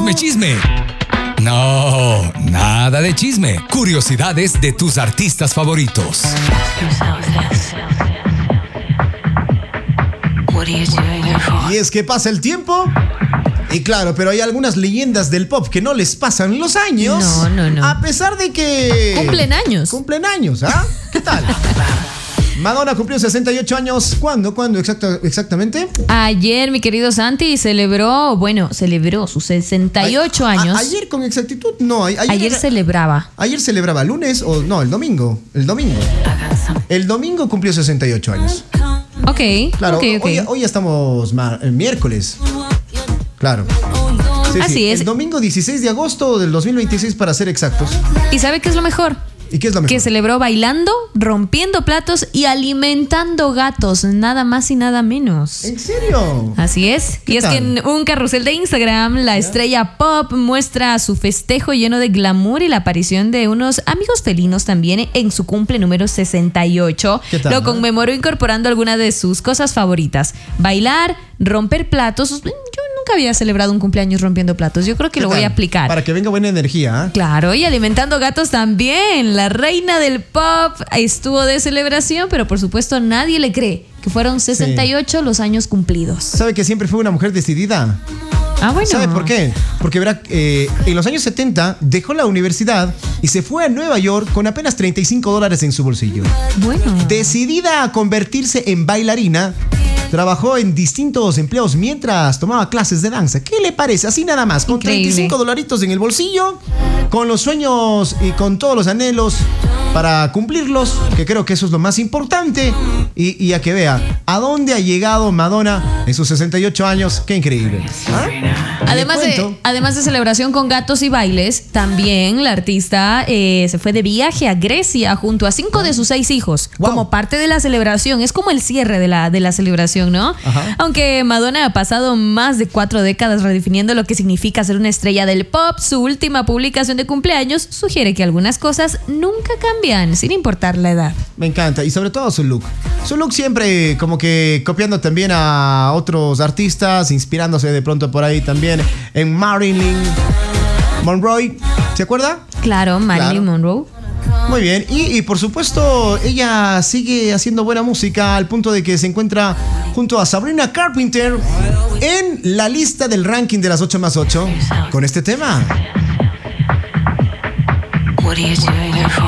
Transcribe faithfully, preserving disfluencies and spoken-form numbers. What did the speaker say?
Chisme, chisme. No, nada de chisme. Curiosidades de tus artistas favoritos. Y es que pasa el tiempo. Y claro, pero hay algunas leyendas del pop que no les pasan los años. No, no, no. A pesar de que... Cumplen años. Cumplen años, ¿ah? ¿Qué tal? Madonna cumplió sesenta y ocho años. ¿Cuándo? ¿Cuándo exacta, exactamente? Ayer, mi querido Santi, celebró, bueno, celebró sus sesenta y ocho A- años. a- ayer con exactitud, no. a- Ayer, Ayer era- celebraba. Ayer celebraba lunes o no, el domingo. El domingo. El domingo cumplió sesenta y ocho años. Ok, Claro, ok, ok. Hoy, hoy estamos mar- eh, miércoles. Claro. Sí, Así sí. es. El domingo dieciséis de agosto del dos mil veintiséis, para ser exactos. ¿Y sabe qué es lo mejor? ¿Y qué es lo mejor? Que celebró bailando, rompiendo platos y alimentando gatos, nada más y nada menos. ¿En serio? Así es. ¿Qué Y es tal? que en un carrusel de Instagram, la estrella pop muestra su festejo lleno de glamour y la aparición de unos amigos felinos también en su cumple número sesenta y ocho. ¿Qué tal, Lo eh? conmemoró incorporando algunas de sus cosas favoritas. Bailar, romper platos. Yo nunca había celebrado un cumpleaños rompiendo platos. Yo creo que ¿Qué lo voy tal? a aplicar. Para que venga buena energía. ¿ah? Claro, y alimentando gatos también. La reina del pop estuvo de celebración, pero por supuesto nadie le cree que fueron sesenta y ocho los años cumplidos. ¿Sabe que siempre fue una mujer decidida? Ah, bueno. ¿Sabe por qué? Porque verá, eh, en los años setenta dejó la universidad y se fue a Nueva York con apenas treinta y cinco dólares en su bolsillo. Bueno. Decidida a convertirse en bailarina, trabajó en distintos empleos mientras tomaba clases de danza. ¿Qué le parece? Así nada más, con Increíble. treinta y cinco dolaritos en el bolsillo, con los sueños y con todos los anhelos para cumplirlos, que creo que eso es lo más importante. Y, y a que vea a dónde ha llegado Madonna en sus sesenta y ocho años. Qué increíble. ¿Ah? Además Le de, cuento. además de celebración con gatos y bailes, también la artista eh, se fue de viaje a Grecia junto a cinco de sus seis hijos, Wow. como parte de la celebración. Es como el cierre de la, de la celebración, ¿no? Ajá. Aunque Madonna ha pasado más de cuatro décadas redefiniendo lo que significa ser una estrella del pop, su última publicación de cumpleaños sugiere que algunas cosas nunca cambian, sin importar la edad. Me encanta, y sobre todo su look. Su look siempre como que copiando también a otros artistas, inspirándose de pronto por ahí también en Marilyn Monroe. ¿Se acuerda? Claro, Marilyn Claro. Monroe. Muy bien, y, y por supuesto ella sigue haciendo buena música al punto de que se encuentra junto a Sabrina Carpenter en la lista del ranking de las ocho más ocho con este tema. What are you doing it for?